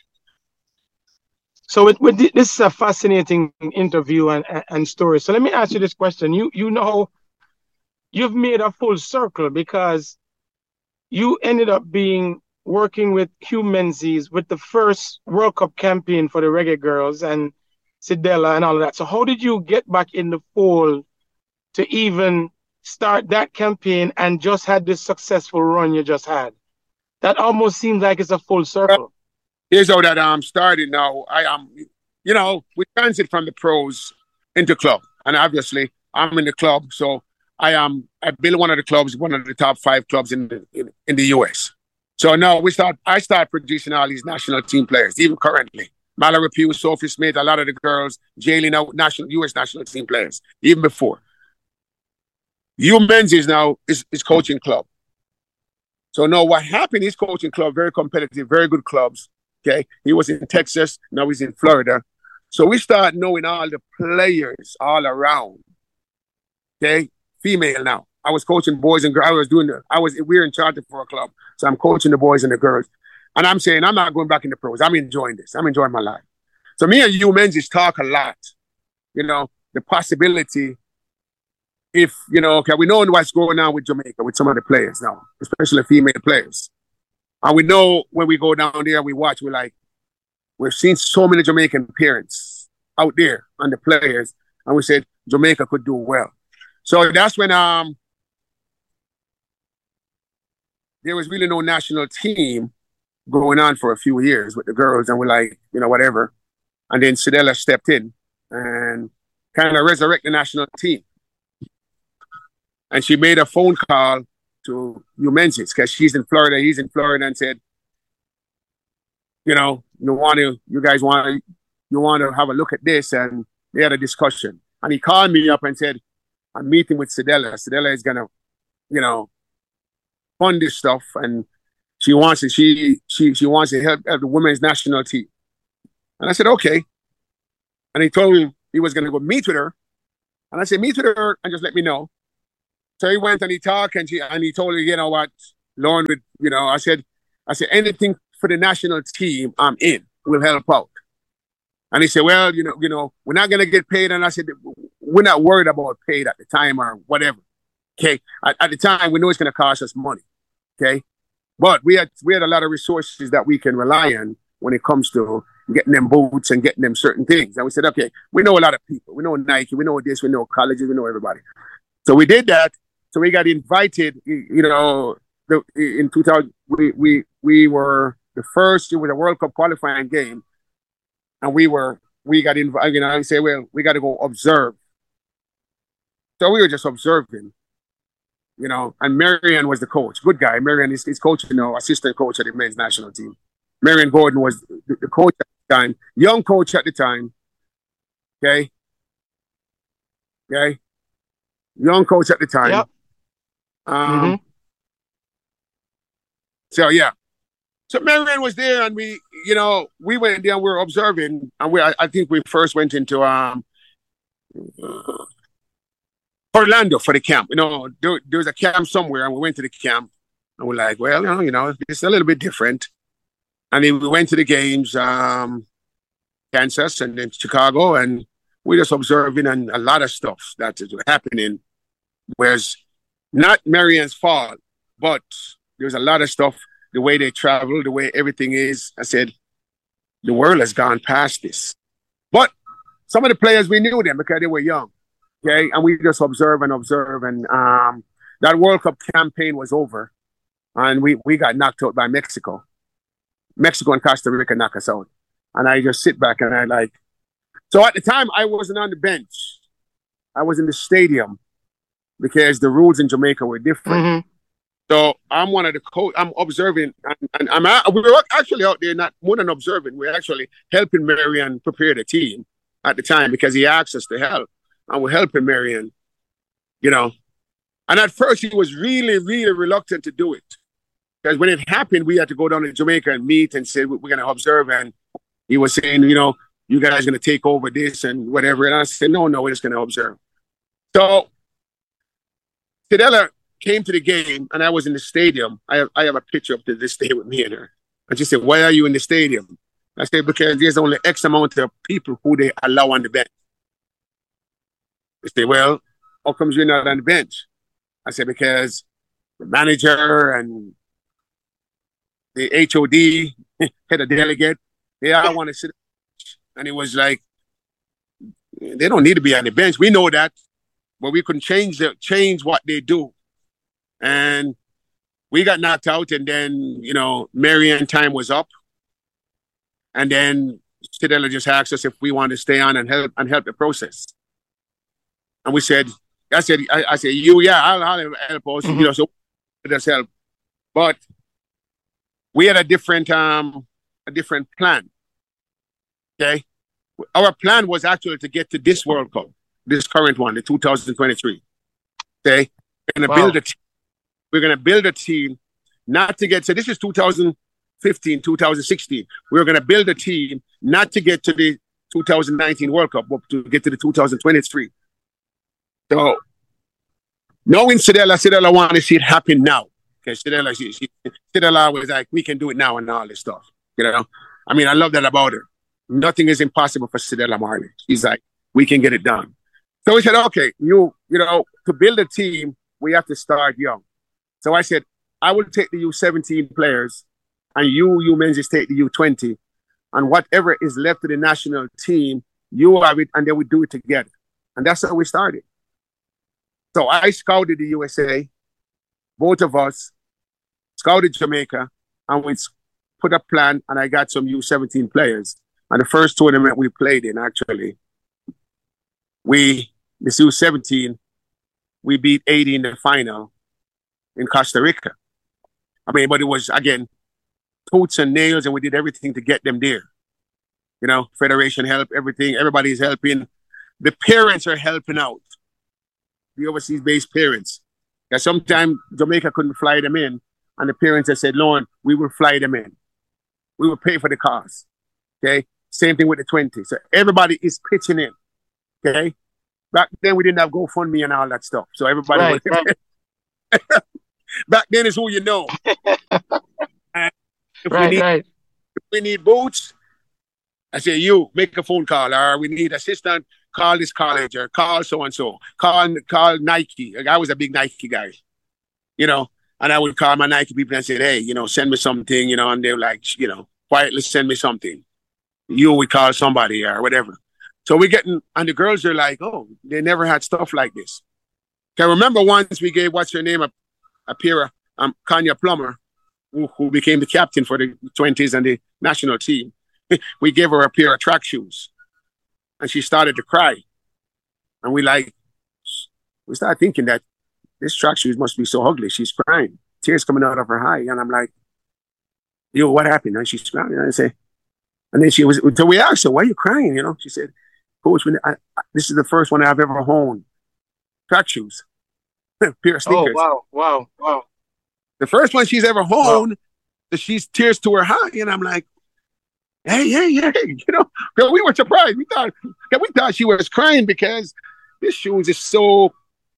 so with, with thi- this is a fascinating interview and, and, and story. So let me ask you this question. You you know, you've made a full circle because you ended up being working with Hugh Menzies with the first World Cup campaign for the Reggae Girls and Sidela and all of that. So how did you get back in the fold to even start that campaign and just had this successful run you just had? That almost seems like it's a full circle. Here's how that um started now. I um you know, we transit from the pros into club. And obviously I'm in the club, so I am I built one of the clubs, one of the top five clubs in the in, in the U S. So now we start I start producing all these national team players, even currently. Mallory Pugh, Sophie Smith, a lot of the girls, Jaylee now national U S national team players, even before. Hugh Menzies now is, is coaching club. So now what happened, he's coaching club, very competitive, very good clubs. Okay. He was in Texas, now he's in Florida. So we start knowing all the players all around. Okay. Female now. I was coaching boys and girls. I was doing the, I was, we were in charge for a club. So I'm coaching the boys and the girls. And I'm saying, I'm not going back in the pros. I'm enjoying this. I'm enjoying my life. So me and you Menzies talk a lot. You know, the possibility if, you know, okay, we know what's going on with Jamaica, with some of the players now, especially female players. And we know when we go down there and we watch, we're like, we've seen so many Jamaican parents out there on the players. And we said Jamaica could do well. So that's when um there was really no national team going on for a few years with the girls. And we're like, you know, whatever. And then Sidela stepped in and kind of resurrect the national team. And she made a phone call to Hugh Menzies because she's in Florida, he's in Florida, and said, you know, you want to, you guys want to, you want to have a look at this. And they had a discussion. And he called me up and said, I'm meeting with Sidela. Sidela is going to, you know, fund this stuff. And she wants to, she, she, she wants to help, help the women's national team. And I said, okay. And he told me he was going to go meet with her And I said, meet with her and just let me know. So he went and he talked and, she, and he told her, you know what, Lauren, would, you know, I said, I said, anything for the national team, I'm in. We'll help out. And he said, well, you know, you know, we're not going to get paid. And I said, we're not worried about paid at the time or whatever. Okay. At, at the time, we know it's going to cost us money. Okay. But we had, we had a lot of resources that we can rely on when it comes to getting them boots and getting them certain things. And we said, okay, we know a lot of people. We know Nike. We know this. We know colleges. We know everybody. So we did that. So we got invited, you know, the, in two thousand, we, we, we were the first, it was a World Cup qualifying game. And we were, we got invited, you know, I say, well, we got to go observe. So we were just observing, you know, and Marion was the coach. Good guy. Marion is, is coach, you know, assistant coach of the men's national team. Marion Gordon was the, the coach at the time, young coach at the time. Okay. Okay. Young coach at the time. Yep. Um, mm-hmm. So, yeah. So Marion was there and we, you know, we went there and we were observing. And we, I, I think we first went into um, uh, Orlando for the camp. You know, there, there was a camp somewhere and we went to the camp and we're like, well, you know, you know, it's a little bit different. And then we went to the games, um, Kansas and then Chicago, and we just observing and a lot of stuff that is happening. Whereas not Marion's fault, but there's a lot of stuff, the way they travel, the way everything is. I said, the world has gone past this. But some of the players, we knew them because they were young. Okay. And we just observe and observe. And um, that World Cup campaign was over. And we, we got knocked out by Mexico. Mexico and Costa Rica knocked us out. And I just sit back and I like, so at the time I wasn't on the bench. I was in the stadium because the rules in Jamaica were different. Mm-hmm. So I'm one of the coach. I'm observing, and, and I'm out, we were actually out there, not more than observing. We're actually helping Marion prepare the team at the time because he asked us to help, and we're helping Marion. You know, and at first he was really, really reluctant to do it because when it happened, we had to go down to Jamaica and meet and say we're going to observe. And he was saying, you know, you guys are going to take over this and whatever. And I said, no, no, we're just going to observe. So Stella came to the game and I was in the stadium. I have, I have a picture up to this day with me and her. And she said, why are you in the stadium? I said, because there's only X amount of people who they allow on the bench. They say, well, how comes you're not on the bench? I said, because the manager and the H O D, head of delegate, they all want to sit. And it was like, they don't need to be on the bench. We know that, but we couldn't change the, change what they do. And we got knocked out, and then, you know, Marion time was up. And then Stella just asked us if we wanted to stay on and help and help the process. And we said, I said, I, I said, you, yeah, I'll, I'll help us, mm-hmm. you know, so let us help. But we had a different, um, a different plan. Okay. Our plan was actually to get to this World Cup, this current one, the two thousand twenty-three. Okay. We're going to wow. build a team. We're going to build a team not to get, so this is two thousand fifteen, two thousand sixteen. We're going to build a team not to get to the two thousand nineteen World Cup, but to get to the two thousand twenty-three. So, knowing Stella, Stella wanted to see it happen now. Because Stella, she, she, Stella was like, we can do it now and all this stuff. You know? I mean, I love that about her. Nothing is impossible for Stella Marley. She's like, we can get it done. So we said, okay, you, you know, to build a team, we have to start young. So I said, I will take the U seventeen players and you, you men, just take the U twenty. And whatever is left of the national team, you have it, and then we do it together. And that's how we started. So I scouted the U S A, both of us, scouted Jamaica, and we put a plan, and I got some U seventeen players. And the first tournament we played in, actually, we, this U seventeen, we beat eighty in the final in Costa Rica. I mean, but it was, again, toots and nails, and we did everything to get them there. You know, Federation help, everything, everybody's helping. The parents are helping out, the overseas-based parents. Because sometimes Jamaica couldn't fly them in, and the parents have said, Lauren, we will fly them in. We will pay for the cost. Okay? Same thing with the twenty. So everybody is pitching in. Okay? back then we didn't have GoFundMe and all that stuff. So everybody right, was right. back then is who you know. And if right, we need right. if we need boots, I say you make a phone call, or we need assistant, call this college or call so and so. Call call Nike. Like, I was a big Nike guy, you know. And I would call my Nike people and say, hey, you know, send me something, you know, and they're like, you know, quietly send me something. You would call somebody or whatever. So we're getting, and the girls are like, oh, they never had stuff like this. I remember once we gave, what's her name, a, a pair of, um, Kanya Plummer, who, who became the captain for the twenties and the national team. We gave her a pair of track shoes and she started to cry. And we like, we started thinking that this track shoes must be so ugly. She's crying, tears coming out of her eye. And I'm like, yo, what happened? And she's crying. And I say, and then she was, so we asked her, why are you crying? You know, she said, Coach, when I, I, this is the first one I've ever owned. Track shoes, pair of sneakers. Oh, wow, wow, wow. The first one she's ever owned, wow. She's tears to her eye. And I'm like, hey, hey, hey, you know, we were surprised. We thought, we thought she was crying because this shoes is so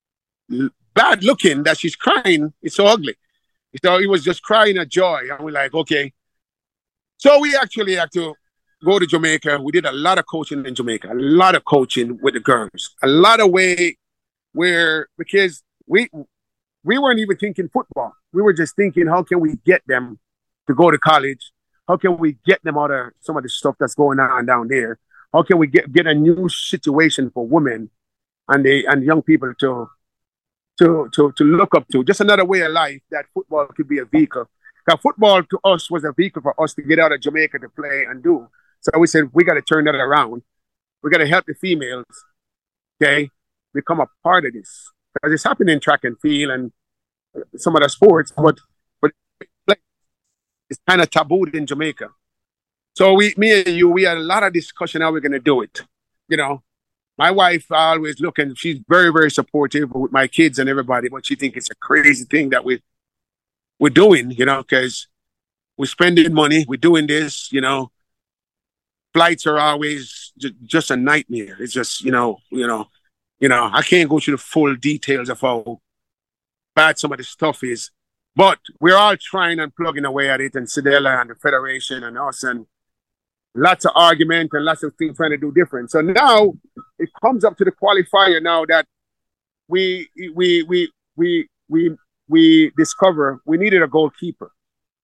bad looking that she's crying. It's so ugly. So it was just crying a joy. And we're like, okay. So we actually had to go to Jamaica. We did a lot of coaching in Jamaica, a lot of coaching with the girls, a lot of way where, because we we weren't even thinking football. We were just thinking, how can we get them to go to college? How can we get them out of some of the stuff that's going on down there? How can we get, get a new situation for women and they and young people to to to to look up to? Just another way of life that football could be a vehicle. Because football to us was a vehicle for us to get out of Jamaica to play and do. So we said, we got to turn that around. We got to help the females, okay, become a part of this. Because it's happening in track and field and some of the sports, but, but it's kind of tabooed in Jamaica. So we, me and you, we had a lot of discussion how we're going to do it. You know, my wife always looking, she's very, very supportive with my kids and everybody, but she thinks it's a crazy thing that we we're doing, you know, because we're spending money, we're doing this, you know. Flights are always j- just a nightmare. It's just, you know, you know, you know, I can't go through the full details of how bad some of the stuff is, but we're all trying and plugging away at it, and Sedela and the Federation and us, and lots of argument and lots of things trying to do different. So now it comes up to the qualifier now that we we we we we we discover we needed a goalkeeper.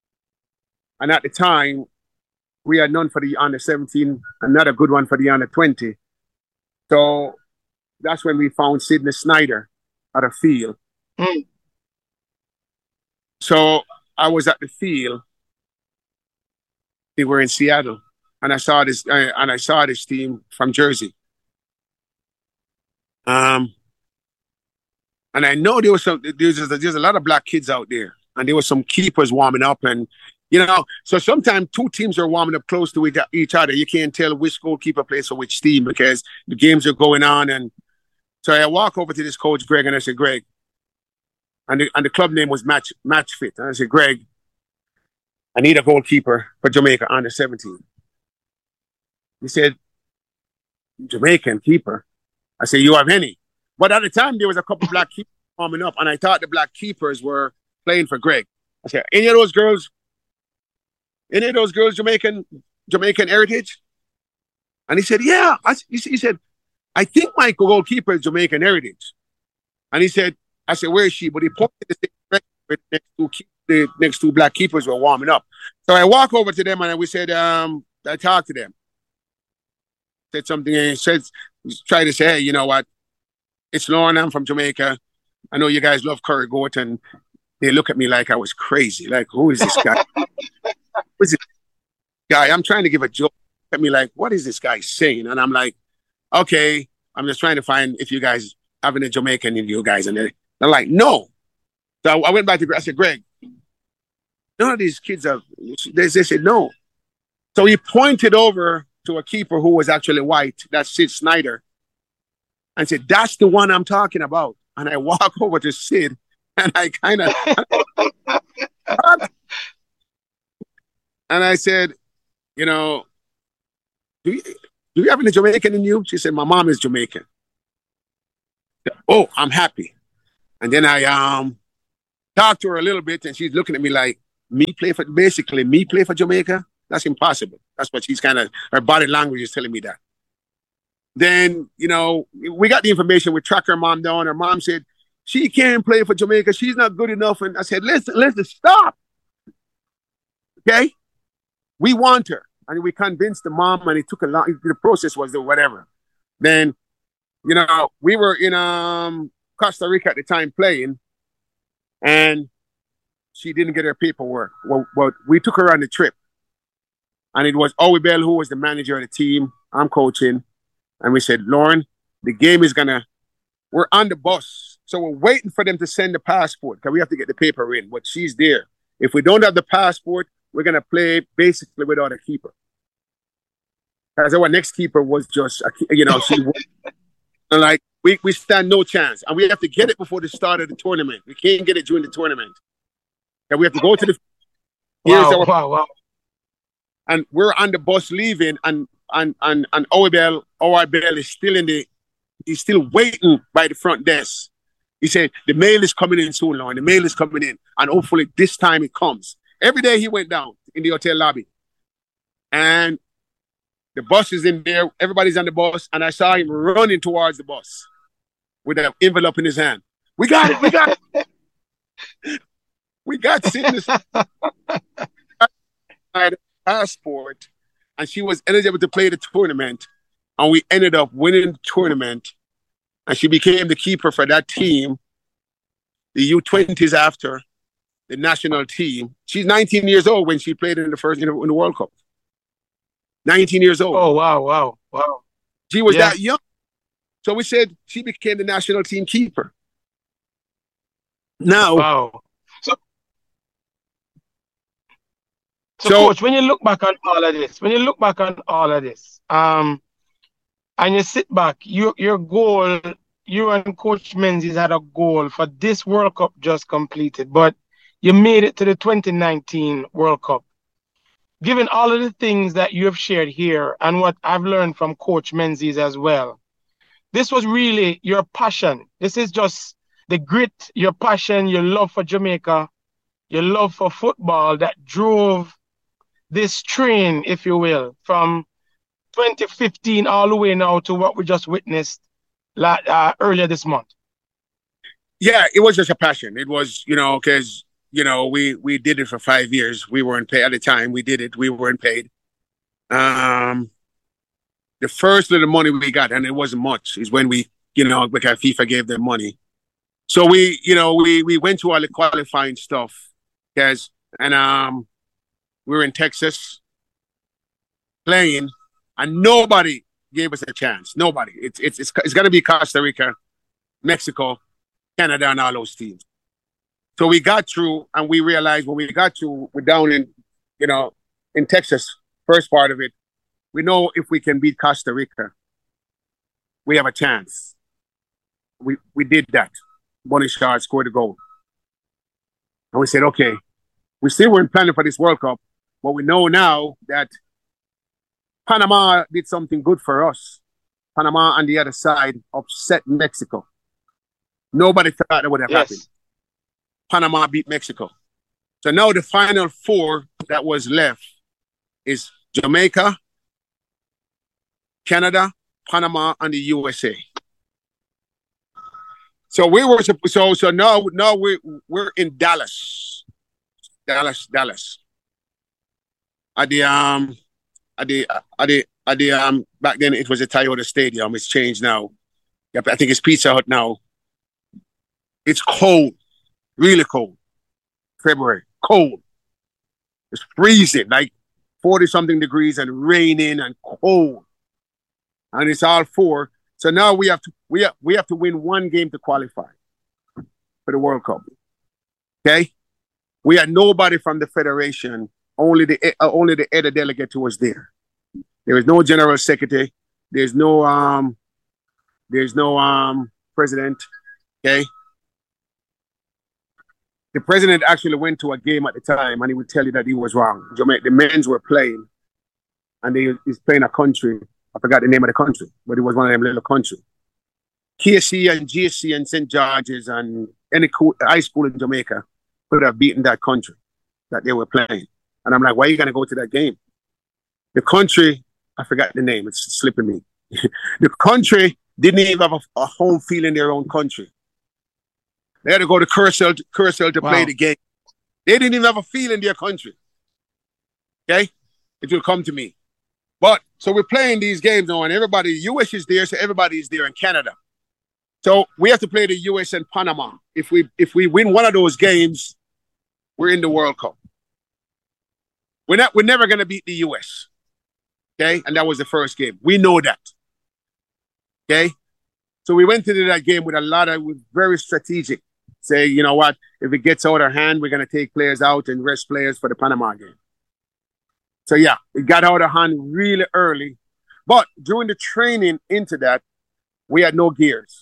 And at the time, we had none for the under seventeen, another good one for the under twenty. So that's when we found Sidney Snyder at a field. Mm. So I was at the field. They were in Seattle, and I saw this, uh, and I saw this team from Jersey. Um, and I know there was some. There's there's a lot of black kids out there, and there were some keepers warming up, and you know, so sometimes two teams are warming up close to each other. You can't tell which goalkeeper plays for which team because the games are going on. And so I walk over to this coach, Greg, and I said, Greg, and the, and the club name was Match Match Fit. And I said, Greg, I need a goalkeeper for Jamaica under seventeen. He said, Jamaican keeper? I said, you have any? But at the time, there was a couple black keepers warming up, and I thought the black keepers were playing for Greg. I said, any of those girls? Any of those girls Jamaican Jamaican heritage? And he said, yeah. I, he said, I think my goalkeeper is Jamaican heritage. And he said, I said, where is she? But he pointed to the next two, the next two black keepers were warming up. So I walk over to them and we said, um, I talked to them. Said something and he said, try to say, hey, you know what? It's Lauren, I'm from Jamaica. I know you guys love curry goat. And they look at me like I was crazy. Like, who is this guy? Who's this guy? I'm trying to give a joke. At me like, what is this guy saying? And I'm like, okay, I'm just trying to find if you guys having a Jamaican in you guys. And they're, they're like, no. So I went back to Greg. I said, Greg, none of these kids have, they, they said no. So he pointed over to a keeper who was actually white, that's Sid Snyder, and said, that's the one I'm talking about. And I walk over to Sid and I kind of, and I said, you know, do you, do you have any Jamaican in you? She said, my mom is Jamaican. Oh, I'm happy. And then I um talked to her a little bit, and she's looking at me like, me play for, basically, me play for Jamaica? That's impossible. That's what she's kind of, her body language is telling me that. Then, you know, we got the information. We tracked her mom down. Her mom said, she can't play for Jamaica. She's not good enough. And I said, listen, listen, stop. Okay? We want her. And we convinced the mom, and it took a long, the process was the whatever. Then, you know, we were in um Costa Rica at the time playing, and she didn't get her paperwork. Well, well we took her on the trip. And it was Owie Bell who was the manager of the team. I'm coaching. And we said, Lauren, the game is going to, we're on the bus. So we're waiting for them to send the passport because we have to get the paper in. But she's there. If we don't have the passport, we're going to play basically without a keeper. Because our next keeper was just, a, you know, she was like, we, we stand no chance. And we have to get it before the start of the tournament. We can't get it during the tournament. And we have to go to the... Wow, our, wow, wow. And we're on the bus leaving, and and and and Owie Bell, Owie Bell is still in the, he's still waiting by the front desk. He said, the mail is coming in soon, Lauren. The mail is coming in. And hopefully this time it comes. Every day he went down in the hotel lobby. And the bus is in there. Everybody's on the bus. And I saw him running towards the bus with an envelope in his hand. We got it. We got it. We got Sydney's passport. And she was eligible to play the tournament. And we ended up winning the tournament. And she became the keeper for that team, the U twenties after the national team. She's nineteen years old when she played in the first in the, in the World Cup. nineteen years old. Oh, wow, wow, wow. She was yeah. that young. So we said she became the national team keeper. Now, wow. So, so, so Coach, when you look back on all of this, when you look back on all of this, um, and you sit back, your your goal, you and Coach Menzies had a goal for this World Cup just completed, but you made it to the twenty nineteen World Cup. Given all of the things that you have shared here and what I've learned from Coach Menzies as well, this was really your passion. This is just the grit, your passion, your love for Jamaica, your love for football that drove this train, if you will, from twenty fifteen all the way now to what we just witnessed uh, earlier this month. Yeah, it was just a passion. It was, you know, because, you know, we, we did it for five years. We weren't paid at the time. We did it. We weren't paid. Um, the first little money we got, and it wasn't much, is when we, you know, because FIFA gave them money. So we, you know, we, we went to all the qualifying stuff, guys, and um, we were in Texas playing, and nobody gave us a chance. Nobody. It's it's it's, it's going to be Costa Rica, Mexico, Canada, and all those teams. So we got through, and we realized when we got through, we're down in, you know, in Texas, first part of it. We know if we can beat Costa Rica, we have a chance. We we did that. Bonnie Shard scored a goal. And we said, okay, we still weren't planning for this World Cup, but we know now that Panama did something good for us. Panama on the other side upset Mexico. Nobody thought that would have yes. happened. Panama beat Mexico. So now the final four that was left is Jamaica, Canada, Panama, and the U S A. So we were so so now now we we're in Dallas, Dallas, Dallas. At the um at the at the at the um back then it was a Toyota Stadium. It's changed now. I think it's Pizza Hut now. It's cold, really cold. February, cold. It's freezing, like forty something degrees and raining and cold. And it's all four. So now we have to we have, we have to win one game to qualify for the World Cup. Okay, we had nobody from the federation. Only the uh, only the head of delegate who was there. There is no general secretary. There's no um. There's no um president. Okay. The president actually went to a game at the time, and he would tell you that he was wrong. The men's were playing, and they he's playing a country. I forgot the name of the country, but it was one of them little countries. K C and J C and Saint George's and any high school in Jamaica could have beaten that country that they were playing. And I'm like, why are you going to go to that game? The country, I forgot the name, it's slipping me. The country didn't even have a, a home field in their own country. They had to go to Curacao, Curacao to wow. play the game. They didn't even have a field in their country. Okay? It will come to me. But, so we're playing these games now, and everybody, the U S is there, so everybody is there in Canada. So we have to play the U S and Panama. If we if we win one of those games, we're in the World Cup. We're not. We're never going to beat the U S. Okay, and that was the first game. We know that. Okay, so we went into that game with a lot of with very strategic. Say, you know what? If it gets out of hand, we're going to take players out and rest players for the Panama game. So yeah, it got out of hand really early, but during the training into that, we had no gears.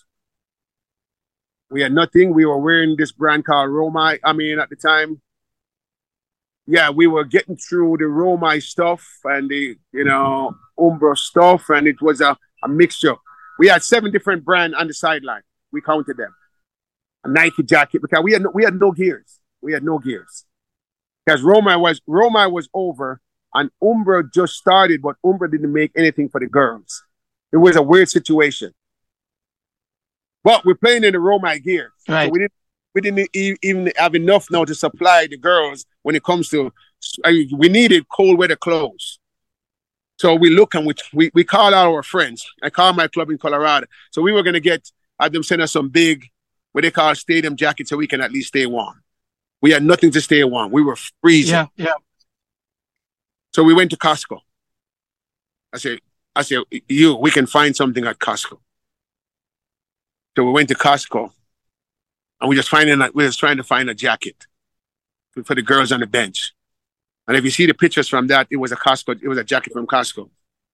We had nothing. We were wearing this brand called Roma. I mean, at the time, yeah, we were getting through the Roma stuff and the, you know, Umbro stuff, and it was a, a mixture. We had seven different brands on the sideline. We counted them. A Nike jacket, because we had no, we had no gears. We had no gears. Because Roma was Roma was over and Umbro just started, but Umbro didn't make anything for the girls. It was a weird situation. But we're playing in the Roma gear. Right. So we didn't we didn't even have enough now to supply the girls when it comes to, we needed cold weather clothes. So we look and we, we, we call out our friends. I call my club in Colorado. So we were going to get, have them send us some big, what they call stadium jackets so we can at least stay warm. We had nothing to stay warm. We were freezing. Yeah, yeah. So we went to Costco. I said, I said, you, we can find something at Costco. So we went to Costco, and we just finding we was trying to find a jacket for the girls on the bench. And if you see the pictures from that, it was a Costco. It was a jacket from Costco.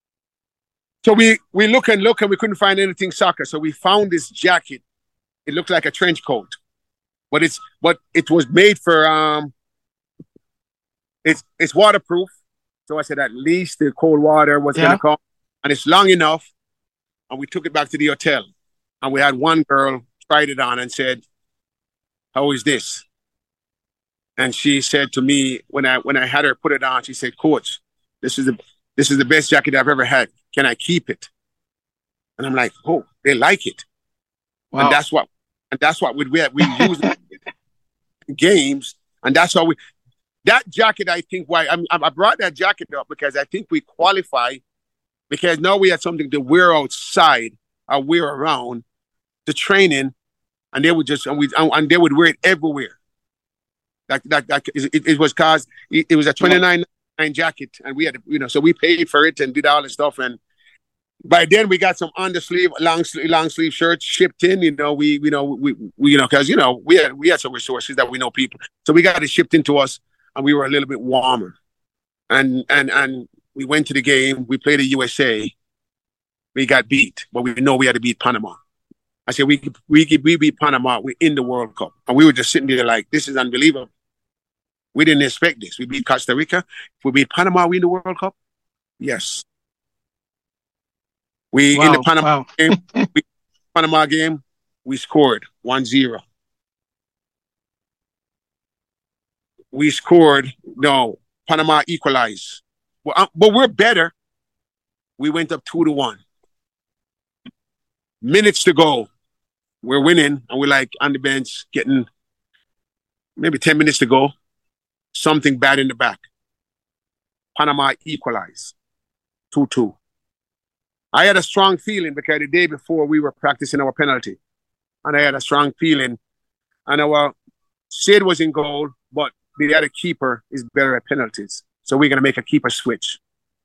So we we look and look, and we couldn't find anything soccer. So we found this jacket. It looked like a trench coat, but it's but it was made for um. It's it's waterproof. So I said at least the cold water was yeah. going to come, and it's long enough. And we took it back to the hotel. And we had one girl tried it on and said, how is this? And she said to me, when I when I had her put it on, she said, Coach, this is the this is the best jacket I've ever had. Can I keep it? And I'm like, oh, they like it. Wow. And that's what and that's what we we, we use in games. And that's how we that jacket, I think why I'm, I brought that jacket up because I think we qualify because now we had something to wear outside or wear around the training, and they would just and we and they would wear it everywhere. Like that, that it, it was cause it, it was a twenty-nine jacket, and we had you know so we paid for it and did all the stuff. And by then we got some under sleeve, long sleeve, long sleeve shirts shipped in. You know we you know we, we you know because you know we had we had some resources that we know people, so we got it shipped into us, and we were a little bit warmer. And and and we went to the game. We played the U S A. We got beat, but we know we had to beat Panama. I said, we we we beat Panama. We're in the World Cup. And we were just sitting there like, this is unbelievable. We didn't expect this. We beat Costa Rica. If we beat Panama, we in the World Cup? Yes. We wow, in the Panama wow. game, we, Panama game, we scored one zero. We scored, no, Panama equalized. Well, uh, but we're better. We went up two to one. Minutes to go. We're winning, and we're like on the bench getting maybe ten minutes to go. Something bad in the back. Panama equalized. two two. I had a strong feeling because the day before we were practicing our penalty. And I had a strong feeling. And our Sid was in goal, but the other keeper is better at penalties. So we're going to make a keeper switch.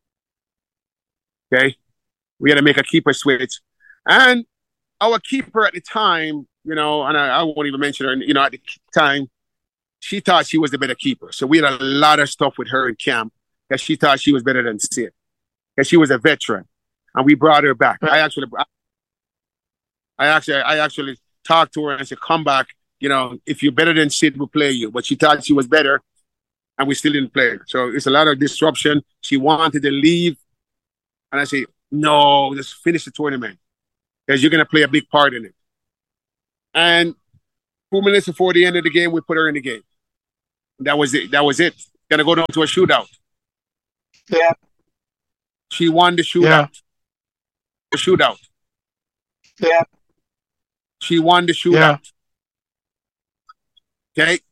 Okay? We had to make a keeper switch. And our keeper at the time, you know, and I, I won't even mention her, you know, at the time, she thought she was the better keeper. So we had a lot of stuff with her in camp because she thought she was better than Sid. Because she was a veteran. And we brought her back. I actually, I actually, I actually talked to her and said, come back. You know, if you're better than Sid, we'll play you. But she thought she was better, and we still didn't play her. So it's a lot of disruption. She wanted to leave. And I said, no, let's finish the tournament. because you're going to play a big part in it. And two minutes before the end of the game, we put her in the game. That was it. That was it. Going to go down to a shootout. Yeah. She won the shootout. Yeah. The shootout. Yeah. She won the shootout. Yeah. Okay.